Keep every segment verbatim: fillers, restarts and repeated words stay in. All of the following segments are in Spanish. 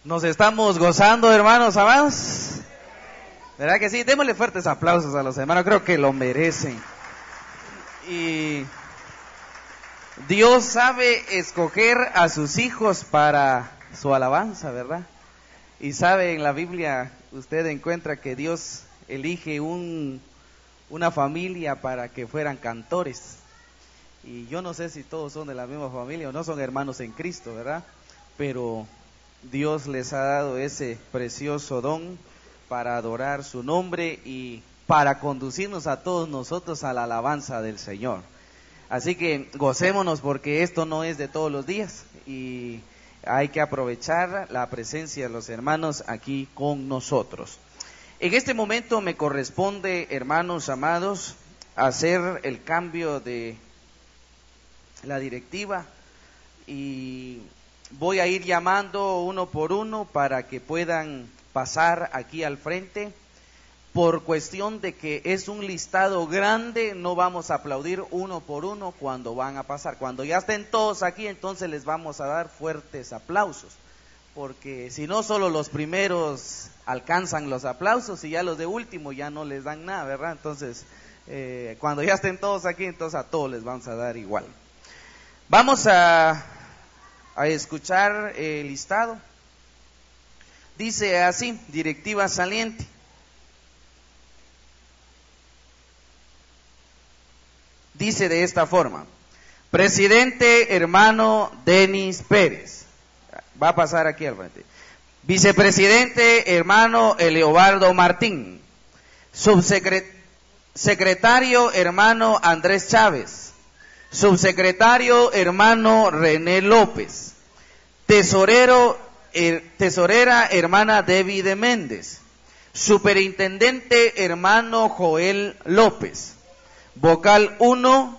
Nos estamos gozando, hermanos amados. ¿Verdad que sí? Démosle fuertes aplausos a los hermanos, creo que lo merecen. Y Dios sabe escoger a sus hijos para su alabanza, ¿verdad? Y sabe, en la Biblia usted encuentra que Dios elige un, una familia para que fueran cantores. Y yo no sé si todos son de la misma familia o no, son hermanos en Cristo, ¿verdad? Pero Dios les ha dado ese precioso don para adorar su nombre y para conducirnos a todos nosotros a la alabanza del Señor. Así que gocémonos, porque esto no es de todos los días y hay que aprovechar la presencia de los hermanos aquí con nosotros. En este momento me corresponde, hermanos amados, hacer el cambio de la directiva y voy a ir llamando uno por uno para que puedan pasar aquí al frente. Por cuestión de que es un listado grande, no vamos a aplaudir uno por uno cuando van a pasar. Cuando ya estén todos aquí, entonces les vamos a dar fuertes aplausos, porque si no, solo los primeros alcanzan los aplausos y ya los de último ya no les dan nada, ¿verdad? Entonces, eh, cuando ya estén todos aquí, entonces a todos les vamos a dar igual. Vamos a, a escuchar el listado. Dice así: directiva saliente. Dice de esta forma: presidente hermano Denis Pérez. Va a pasar aquí al frente. Vicepresidente hermano Eleobardo Martín. Subsecretario hermano Andrés Chávez. Subsecretario hermano René López. Tesorero, er, tesorera hermana Debbie de Méndez. Superintendente hermano Joel López. Vocal uno.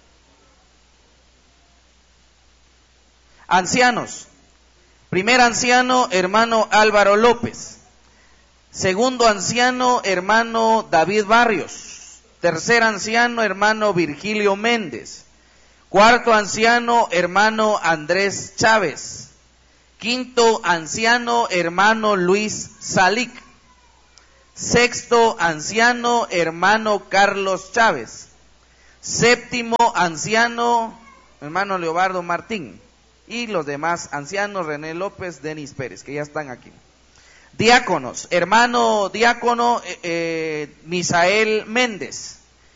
Ancianos. Primer anciano hermano Álvaro López. Segundo anciano hermano David Barrios. Tercer anciano hermano Virgilio Méndez. Cuarto anciano hermano Andrés Chávez. Quinto anciano hermano Luis Salic. Sexto anciano hermano Carlos Chávez. Séptimo anciano hermano Leobardo Martín. Y los demás ancianos: René López, Denis Pérez, que ya están aquí. Diáconos: hermano diácono eh, eh, Misael Méndez.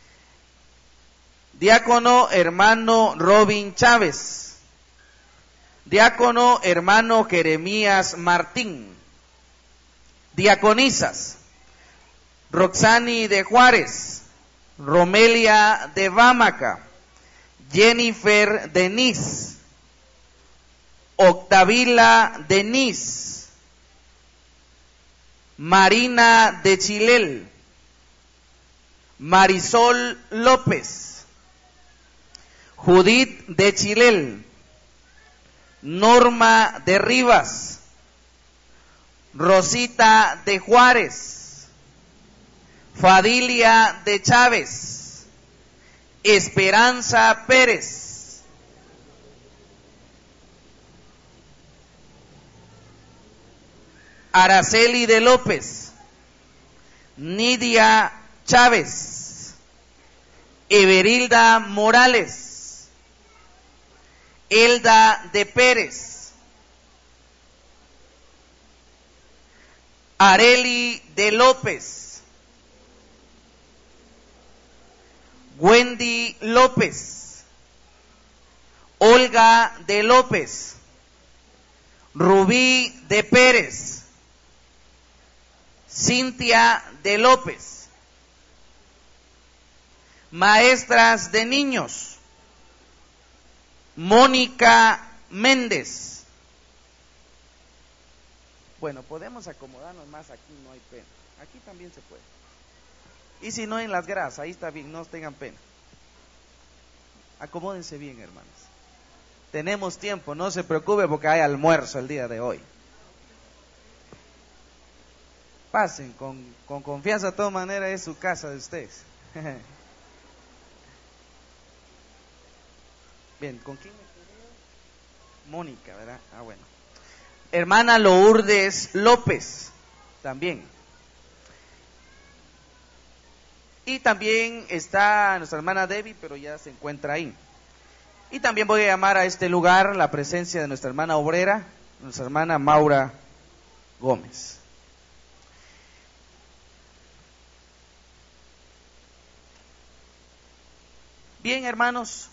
Diácono hermano Robin Chávez. Diácono hermano Jeremías Martín. Diaconisas: Roxani de Juárez, Romelia de Bámaca, Jennifer Denis, Octavila Denis, Marina de Chilel, Marisol López, Judith de Chilel, Norma de Rivas, Rosita de Juárez, Fadilia de Chávez, Esperanza Pérez, Araceli de López, Nidia Chávez, Everilda Morales, Elda de Pérez, Areli de López, Wendy López, Olga de López, Rubí de Pérez, Cintia de López. Maestras de niños: Mónica Méndez. Bueno, podemos acomodarnos más aquí, no hay pena. Aquí también se puede. Y si no, en las grasas, ahí está bien, no tengan pena. Acomódense bien, hermanos. Tenemos tiempo, no se preocupe, porque hay almuerzo el día de hoy. Pasen con, con confianza, de todas maneras es su casa de ustedes. Bien, ¿con quién me quedé? Mónica, ¿verdad? Ah, bueno. hermana Lourdes López, también. Y también está nuestra hermana Debbie, pero ya se encuentra ahí. Y también voy a llamar a este lugar la presencia de nuestra hermana obrera, nuestra hermana Maura Gómez. Bien, hermanos,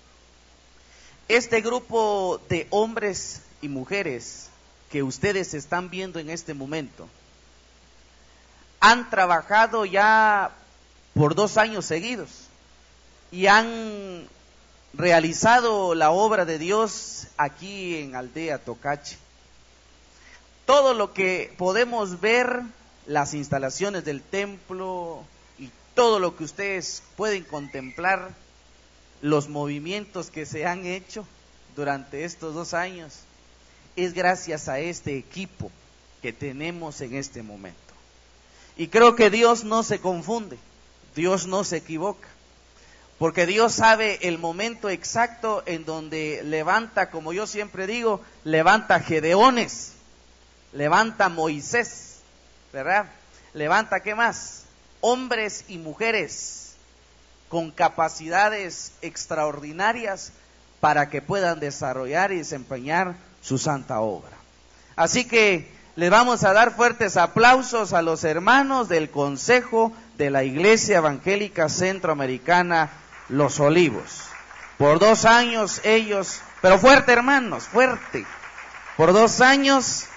este grupo de hombres y mujeres que ustedes están viendo en este momento han trabajado ya por dos años seguidos y han realizado la obra de Dios aquí en Aldea Tocache. Todo lo que podemos ver, las instalaciones del templo y todo lo que ustedes pueden contemplar, los movimientos que se han hecho durante estos dos años, es gracias a este equipo que tenemos en este momento. Y creo que Dios no se confunde, Dios no se equivoca, porque Dios sabe el momento exacto en donde levanta, como yo siempre digo, levanta Gedeones, levanta Moisés, ¿verdad? Levanta, ¿qué más? Hombres y mujeres con capacidades extraordinarias para que puedan desarrollar y desempeñar su santa obra. Así que le vamos a dar fuertes aplausos a los hermanos del Consejo de la Iglesia Evangélica Centroamericana Los Olivos. Por dos años ellos, pero fuerte, hermanos, fuerte. Por dos años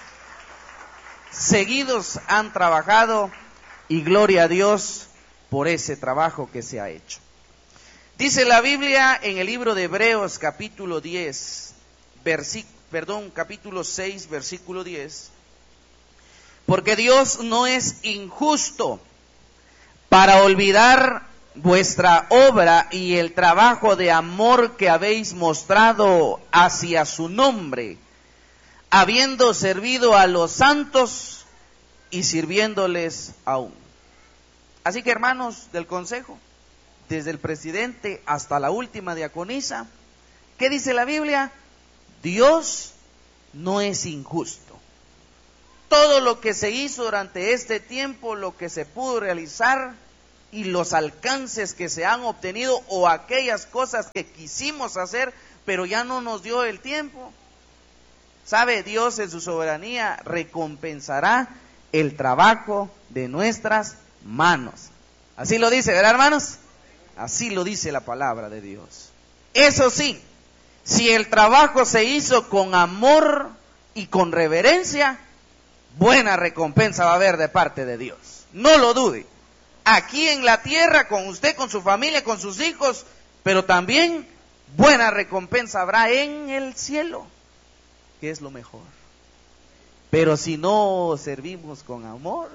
seguidos han trabajado y gloria a Dios por ese trabajo que se ha hecho. Dice la Biblia en el libro de Hebreos capítulo diez, versi, perdón, capítulo seis, versículo diez, porque Dios no es injusto para olvidar vuestra obra y el trabajo de amor que habéis mostrado hacia su nombre, habiendo servido a los santos y sirviéndoles aún. Así que, hermanos del consejo, desde el presidente hasta la última diaconisa, ¿qué dice la Biblia? Dios no es injusto. Todo lo que se hizo durante este tiempo, lo que se pudo realizar y los alcances que se han obtenido o aquellas cosas que quisimos hacer, pero ya no nos dio el tiempo. ¿Sabe? Dios en su soberanía recompensará el trabajo de nuestras manos. Así lo dice, ¿verdad, hermanos? Así lo dice la palabra de Dios. Eso sí, si el trabajo se hizo con amor y con reverencia, buena recompensa va a haber de parte de Dios. No lo dude. Aquí en la tierra, con usted, con su familia, con sus hijos, pero también buena recompensa habrá en el cielo, que es lo mejor. Pero si no servimos con amor,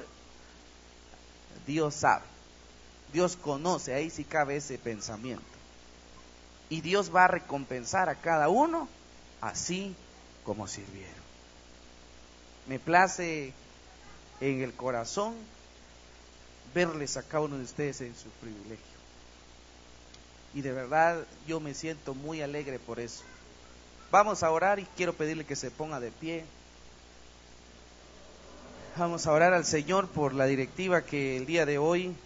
Dios sabe, Dios conoce, ahí sí cabe ese pensamiento. Y Dios va a recompensar a cada uno así como sirvieron. Me place en el corazón verles a cada uno de ustedes en su privilegio. Y de verdad yo me siento muy alegre por eso. Vamos a orar y quiero pedirle que se ponga de pie. Vamos a orar al Señor por la directiva que el día de hoy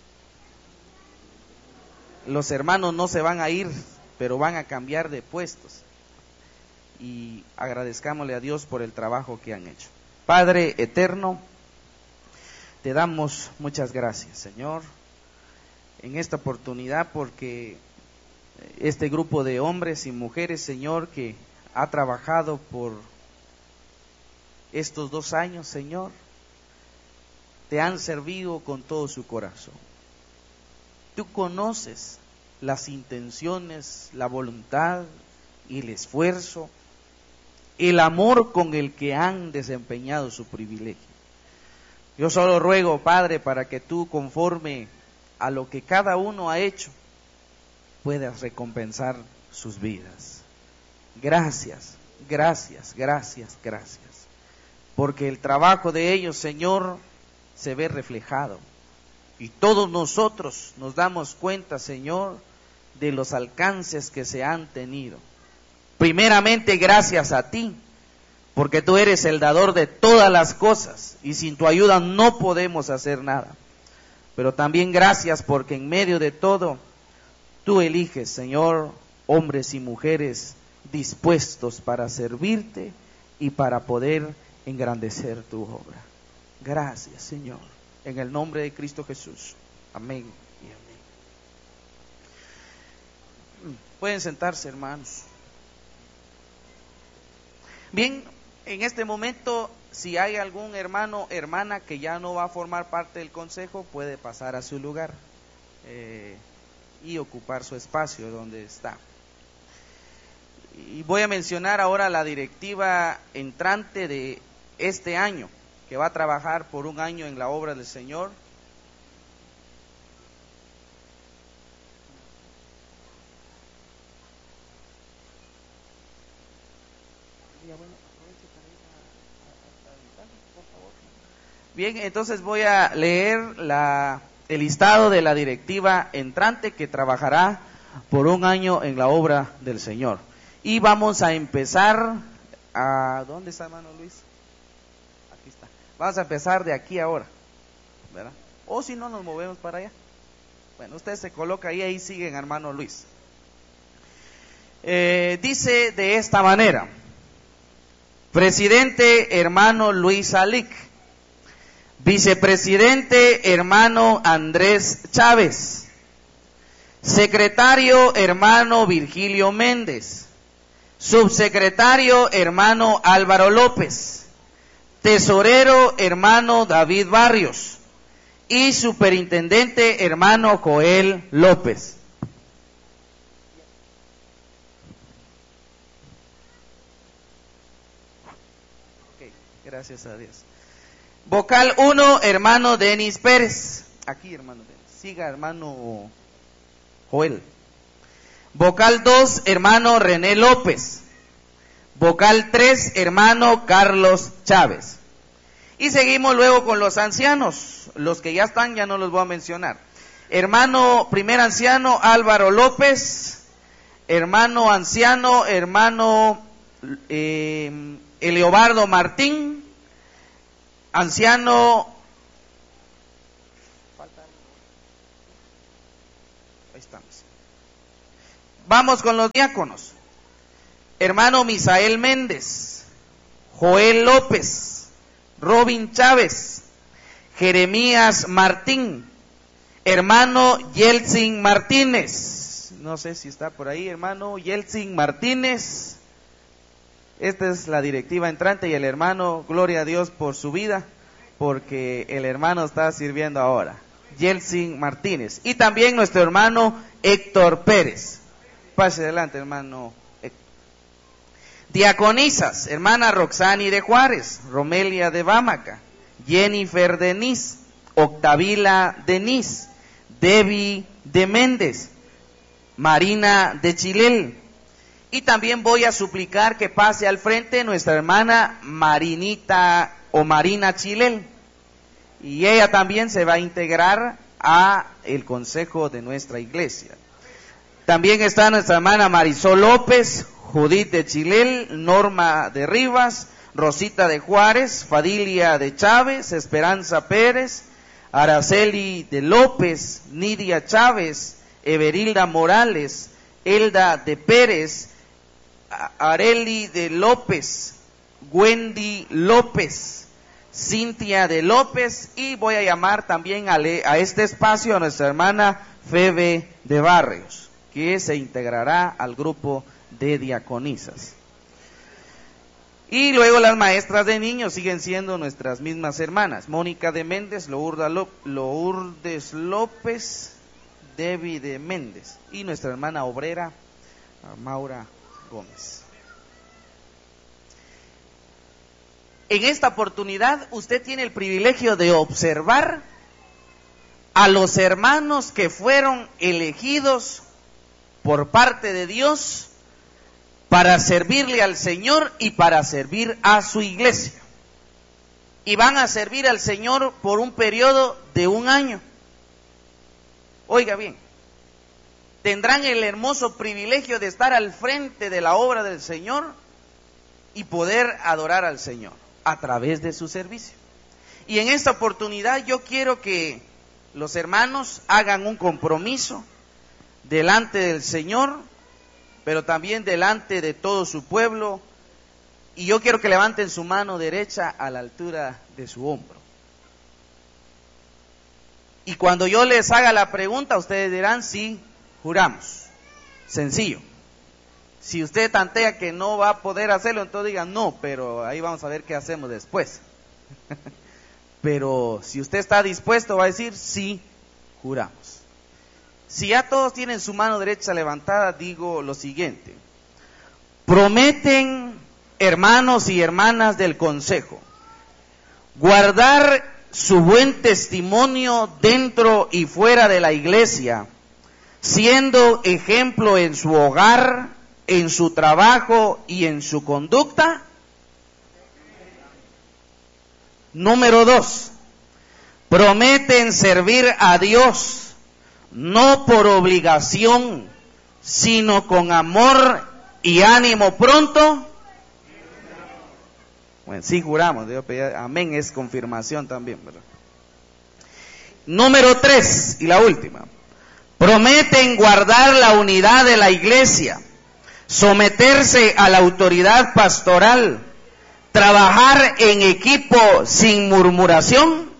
los hermanos no se van a ir, pero van a cambiar de puestos. Y agradezcámosle a Dios por el trabajo que han hecho. Padre eterno, te damos muchas gracias, Señor, en esta oportunidad, porque este grupo de hombres y mujeres, Señor, que ha trabajado por estos dos años, Señor, te han servido con todo su corazón. Tú conoces las intenciones, la voluntad y el esfuerzo, el amor con el que han desempeñado su privilegio. Yo solo ruego, Padre, para que tú, conforme a lo que cada uno ha hecho, puedas recompensar sus vidas. Gracias, gracias, gracias, gracias. Porque el trabajo de ellos, Señor, se ve reflejado. Y todos nosotros nos damos cuenta, Señor, de los alcances que se han tenido. Primeramente, gracias a ti, porque tú eres el dador de todas las cosas, y sin tu ayuda no podemos hacer nada. Pero también gracias porque en medio de todo, tú eliges, Señor, hombres y mujeres dispuestos para servirte y para poder engrandecer tu obra. Gracias, Señor, en el nombre de Cristo Jesús. Amén y amén. Pueden sentarse, hermanos. Bien, en este momento, si hay algún hermano, hermana que ya no va a formar parte del consejo, puede pasar a su lugar eh, y ocupar su espacio donde está. Y voy a mencionar ahora la directiva entrante de este año, que va a trabajar por un año en la obra del Señor. Bien, entonces voy a leer la, el listado de la directiva entrante que trabajará por un año en la obra del Señor. Y vamos a empezar a... ¿Dónde está, hermano Luis? Aquí está. Vamos a empezar de aquí ahora, ¿verdad? O si no, nos movemos para allá. Bueno, usted se coloca ahí, ahí siguen, hermano Luis. Eh, dice de esta manera: presidente, hermano Luis Alic. Vicepresidente, hermano Andrés Chávez. Secretario, hermano Virgilio Méndez. Subsecretario, hermano Álvaro López. Tesorero, hermano David Barrios. Y superintendente, hermano Joel López. Okay, gracias a Dios. Vocal uno, hermano Denis Pérez. Aquí, hermano Denis. Siga, hermano Joel. Vocal dos, hermano René López. Vocal tres, hermano Carlos Chávez. Y seguimos luego con los ancianos. Los que ya están, ya no los voy a mencionar. Hermano primer anciano Álvaro López. Hermano anciano, hermano eh, Eleobardo Martín. Anciano, ahí estamos. Vamos con los diáconos. Hermano Misael Méndez, Joel López, Robin Chávez, Jeremías Martín, hermano Yeltsin Martínez. No sé si está por ahí, hermano Yeltsin Martínez. Esta es la directiva entrante y el hermano, gloria a Dios por su vida, porque el hermano está sirviendo ahora. Yeltsin Martínez. Y también nuestro hermano Héctor Pérez. Pase adelante, hermano Héctor. Diaconisas, hermana Roxani de Juárez, Romelia de Bámaca, Jennifer Denis, Octavila Denis, Debbie de Méndez, Marina de Chilel. Y también voy a suplicar que pase al frente nuestra hermana Marinita o Marina Chilel. Y ella también se va a integrar a el consejo de nuestra iglesia. También está nuestra hermana Marisol López, Judith de Chilel, Norma de Rivas, Rosita de Juárez, Fadilia de Chávez, Esperanza Pérez, Araceli de López, Nidia Chávez, Everilda Morales, Elda de Pérez, Areli de López, Wendy López, Cintia de López, y voy a llamar también a, le, a este espacio a nuestra hermana Febe de Barrios, que se integrará al grupo de diaconisas. Y luego las maestras de niños siguen siendo nuestras mismas hermanas: Mónica de Méndez, Lourdes López, Debbie de Méndez, y nuestra hermana obrera Maura Gómez. En esta oportunidad usted tiene el privilegio de observar a los hermanos que fueron elegidos por parte de Dios para servirle al Señor y para servir a su iglesia. Y van a servir al Señor por un periodo de un año. Oiga bien, tendrán el hermoso privilegio de estar al frente de la obra del Señor y poder adorar al Señor a través de su servicio. Y en esta oportunidad yo quiero que los hermanos hagan un compromiso delante del Señor, pero también delante de todo su pueblo, y yo quiero que levanten su mano derecha a la altura de su hombro. Y cuando yo les haga la pregunta, ustedes dirán sí, juramos. Sencillo. Si usted tantea que no va a poder hacerlo, entonces digan no, pero ahí vamos a ver qué hacemos después. Pero si usted está dispuesto, va a decir sí, juramos. Si ya todos tienen su mano derecha levantada, digo lo siguiente: prometen, hermanos y hermanas del consejo, guardar su buen testimonio dentro y fuera de la iglesia, siendo ejemplo en su hogar, en su trabajo y en su conducta. Número dos, prometen servir a Dios, no por obligación, sino con amor y ánimo pronto. Bueno, sí juramos, Dios pedía, amén, es confirmación también, ¿verdad? Número tres, y la última, prometen guardar la unidad de la iglesia, someterse a la autoridad pastoral, trabajar en equipo sin murmuración.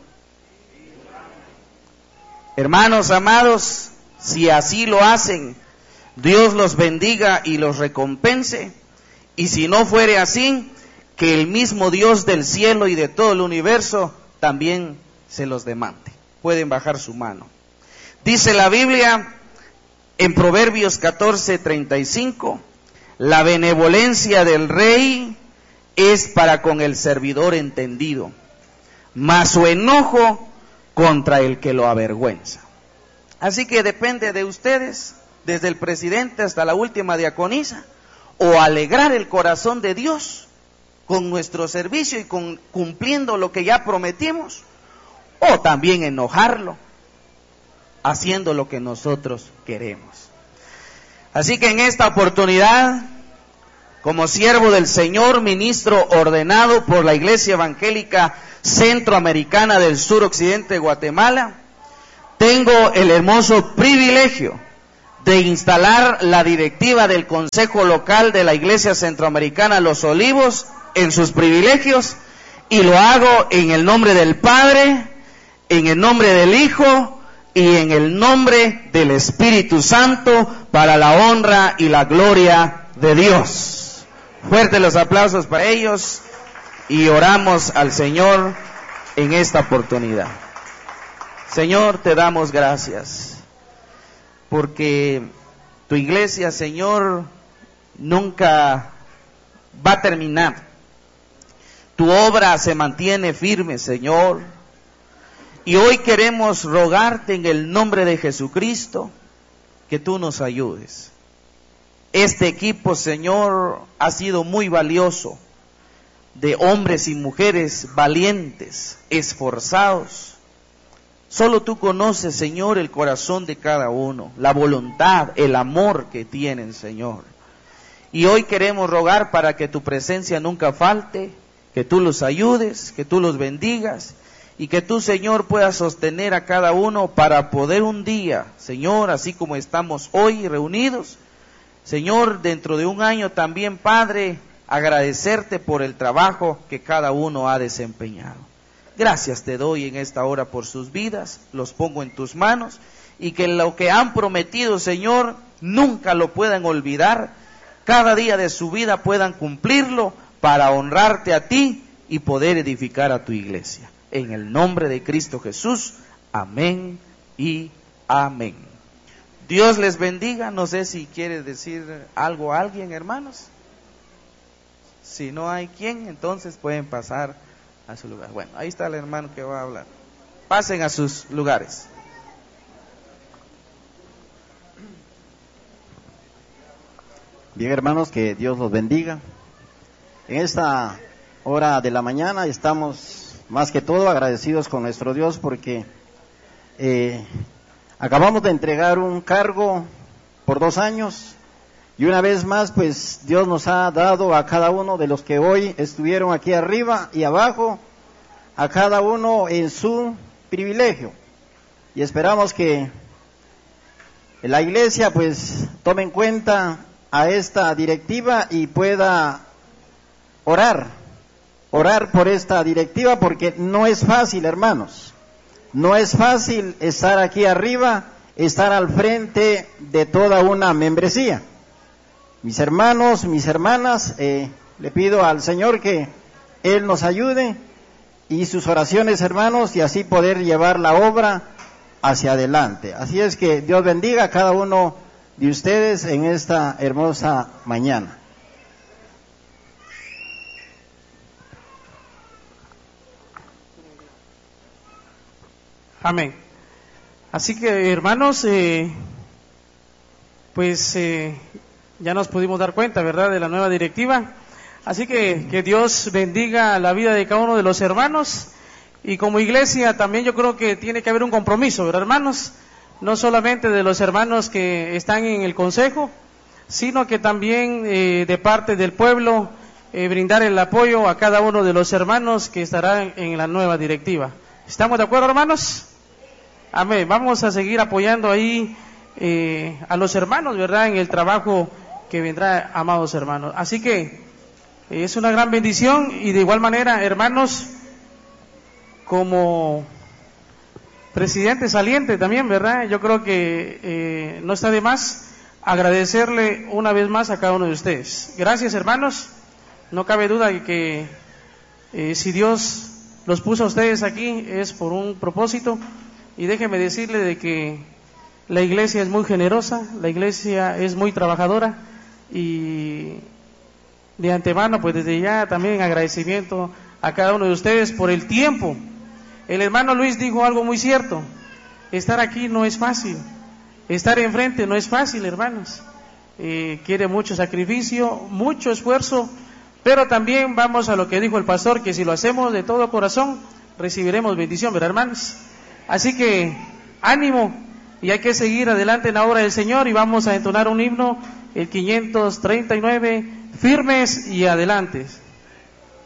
Hermanos amados, si así lo hacen, Dios los bendiga y los recompense, y si no fuere así, que el mismo Dios del cielo y de todo el universo también se los demande. Pueden bajar su mano. Dice la Biblia en Proverbios catorce, treinta y cinco, la benevolencia del rey es para con el servidor entendido, mas su enojo contra el que lo avergüenza. Así que depende de ustedes, desde el presidente hasta la última diaconisa, o alegrar el corazón de Dios con nuestro servicio y con cumpliendo lo que ya prometimos, o también enojarlo haciendo lo que nosotros queremos. Así que en esta oportunidad, como siervo del Señor, ministro ordenado por la Iglesia Evangélica Centroamericana del Sur Occidente de Guatemala, tengo el hermoso privilegio de instalar la directiva del Consejo Local de la Iglesia Centroamericana Los Olivos en sus privilegios, y lo hago en el nombre del Padre, en el nombre del Hijo y en el nombre del Espíritu Santo, para la honra y la gloria de Dios. Fuertes los aplausos para ellos y oramos al Señor en esta oportunidad. Señor, te damos gracias porque tu iglesia, Señor, nunca va a terminar. Tu obra se mantiene firme, Señor. Y hoy queremos rogarte en el nombre de Jesucristo que tú nos ayudes. Este equipo, Señor, ha sido muy valioso, de hombres y mujeres valientes, esforzados. Solo tú conoces, Señor, el corazón de cada uno, la voluntad, el amor que tienen, Señor. Y hoy queremos rogar para que tu presencia nunca falte, que tú los ayudes, que tú los bendigas, y que tú, Señor, puedas sostener a cada uno para poder un día, Señor, así como estamos hoy reunidos, Señor, dentro de un año también, Padre, agradecerte por el trabajo que cada uno ha desempeñado. Gracias te doy en esta hora por sus vidas, los pongo en tus manos, y que lo que han prometido, Señor, nunca lo puedan olvidar, cada día de su vida puedan cumplirlo para honrarte a ti y poder edificar a tu iglesia. En el nombre de Cristo Jesús, amén y amén. Dios les bendiga. No sé si quiere decir algo a alguien, hermanos. Si no hay quien, entonces pueden pasar a su lugar. Bueno, ahí está el hermano que va a hablar. Pasen a sus lugares. Bien, hermanos, que Dios los bendiga. En esta hora de la mañana estamos más que todo agradecidos con nuestro Dios porque eh, acabamos de entregar un cargo por dos años Y una vez más, pues Dios nos ha dado a cada uno de los que hoy estuvieron aquí arriba y abajo, a cada uno en su privilegio. Y esperamos que la iglesia pues tome en cuenta a esta directiva y pueda orar, orar por esta directiva, porque no es fácil, hermanos, no es fácil estar aquí arriba, estar al frente de toda una membresía. Mis hermanos, mis hermanas, eh, le pido al Señor que Él nos ayude y sus oraciones, hermanos, y así poder llevar la obra hacia adelante. Así es que Dios bendiga a cada uno de ustedes en esta hermosa mañana. Amén. Así que, hermanos, eh, pues eh, ya nos pudimos dar cuenta, ¿verdad?, de la nueva directiva. Así que que Dios bendiga la vida de cada uno de los hermanos. Y como iglesia también yo creo que tiene que haber un compromiso, ¿verdad, hermanos? No solamente de los hermanos que están en el consejo, sino que también eh, de parte del pueblo eh, brindar el apoyo a cada uno de los hermanos que estarán en la nueva directiva. ¿Estamos de acuerdo, hermanos? Amén. Vamos a seguir apoyando ahí eh, a los hermanos, ¿verdad?, en el trabajo que vendrá, amados hermanos. Así que eh, es una gran bendición. Y de igual manera, hermanos, como presidente saliente también, ¿verdad?, yo creo que eh, no está de más agradecerle una vez más a cada uno de ustedes. Gracias, hermanos. No cabe duda de que eh, si Dios los puso a ustedes aquí es por un propósito. Y déjeme decirle de que la iglesia es muy generosa, la iglesia es muy trabajadora, y de antemano, pues desde ya también agradecimiento a cada uno de ustedes por el tiempo. El hermano Luis dijo algo muy cierto: estar aquí no es fácil, estar enfrente no es fácil, hermanos. Eh, quiere mucho sacrificio, mucho esfuerzo, pero también vamos a lo que dijo el pastor, que si lo hacemos de todo corazón, recibiremos bendición, ¿verdad, hermanos? Así que ánimo, y hay que seguir adelante en la obra del Señor, y vamos a entonar un himno, el quinientos treinta y nueve, firmes y adelante.